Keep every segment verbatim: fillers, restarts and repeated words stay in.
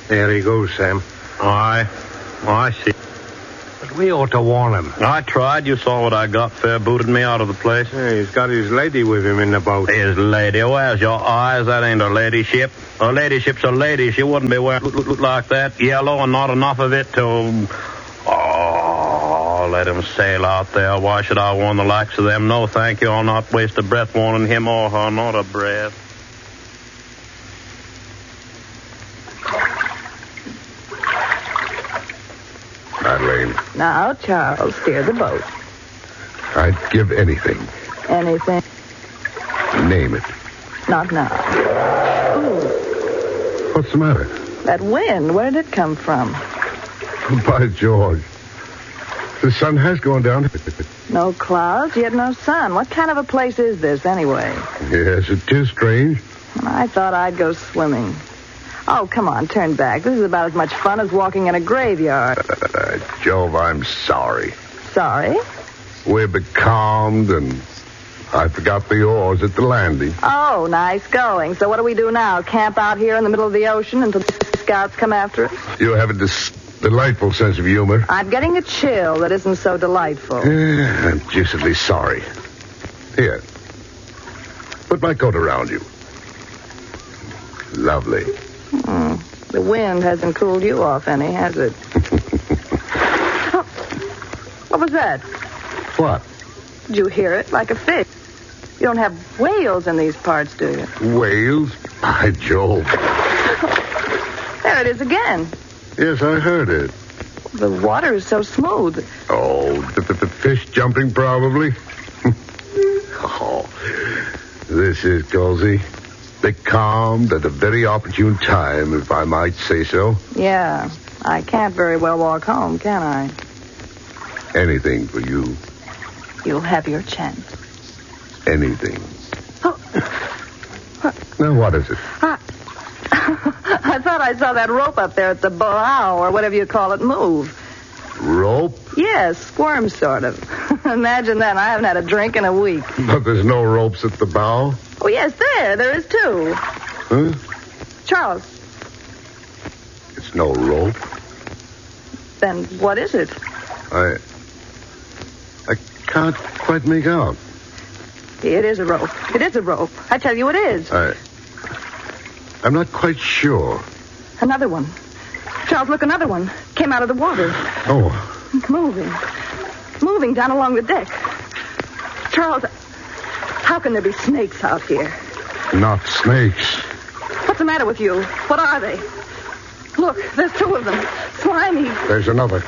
There he goes, Sam. Aye. Oh, I see. But we ought to warn him. I tried. You saw what I got. Fair booted me out of the place. Yeah, he's got his lady with him in the boat. His lady? Where's your eyes? That ain't a ladyship. A ladyship's a lady. She wouldn't be wearing like that. Yellow and not enough of it to... Oh, let him sail out there. Why should I warn the likes of them? No, thank you. I'll not waste a breath warning him or her. Not a breath. Madeleine. Now, Charles, steer the boat. I'd give anything. Anything? Name it. Not now. Ooh, What's the matter? that wind, where did it come from? By George. The sun has gone down. No clouds, yet no sun. What kind of a place is this, anyway? Yes, it is strange. I thought I'd go swimming. Oh, come on, turn back. This is about as much fun as walking in a graveyard. Uh, Jove, I'm sorry. Sorry? We're becalmed, and I forgot the oars at the landing. Oh, nice going. So what do we do now? Camp out here in the middle of the ocean until the scouts come after us? You have a dis- delightful sense of humor. I'm getting a chill that isn't so delightful. Eh, I'm deucedly sorry. Here. Put my coat around you. Lovely. Hmm. The wind hasn't cooled you off any, has it? Oh, what was that? What? Did you hear it? Like a fish. You don't have whales in these parts, do you? Whales? By Jove. There it is again. Yes, I heard it. The water is so smooth. Oh, the, the, the fish jumping, probably. Oh, this is cozy. Becalmed at a very opportune time, if I might say so. Yeah. I can't very well walk home, can I? Anything for you. You'll have your chance. Anything. Oh. Now, what is it? I, I thought I saw that rope up there at the bow, or whatever you call it, move. Rope? Yes, squirm sort of. Imagine that. I haven't had a drink in a week. But there's no ropes at the bow? Oh, yes, there. There is, too. Huh? Charles. It's no rope. Then what is it? I... I can't quite make out. It is a rope. It is a rope. I tell you it is. I... I'm not quite sure. Another one. Charles, look, another one. Came out of the water. Oh. Moving. Moving down along the deck. Charles, how can there be snakes out here? Not snakes. What's the matter with you? What are they? Look, there's two of them. Slimy. There's another.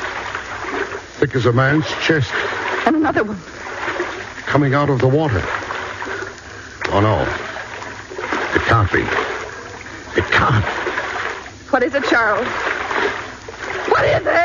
Thick as a man's chest. And another one. Coming out of the water. Oh, no. It can't be. It can't. What is it, Charles? What is it?